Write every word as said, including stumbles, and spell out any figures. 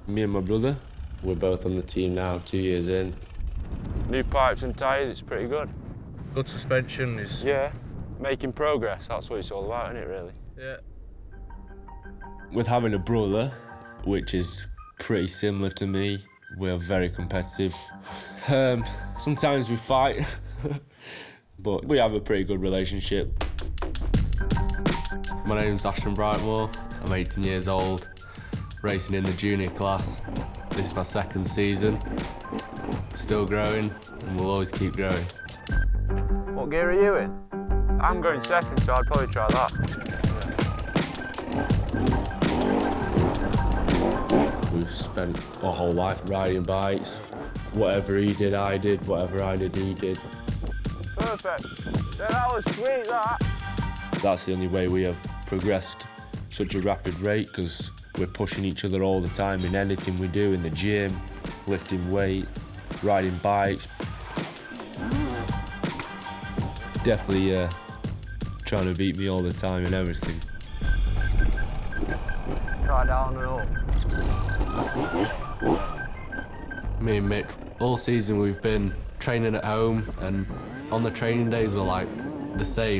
Me and my brother, we're both on the team now, two years in. New pipes and tyres, it's pretty good. Good suspension is... Yeah, making progress, that's what it's all about, isn't it, really? Yeah. With having a brother, which is pretty similar to me, we're very competitive. Um, sometimes we fight, but we have a pretty good relationship. My name's Ashton Brightmore, I'm eighteen years old, racing in the junior class. This is my second season, still growing, and we'll always keep growing. What gear are you in? I'm going second, so I'd probably try that. We've spent our whole life riding bikes. Whatever he did, I did. Whatever I did, he did. Perfect. Yeah, that was sweet, that. That's the only way we have progressed such a rapid rate, because we're pushing each other all the time in anything we do, in the gym, lifting weight, riding bikes. Definitely uh, trying to beat me all the time in everything. Try down and up. Me and Mitch, all season we've been training at home, and on the training days we're like the same.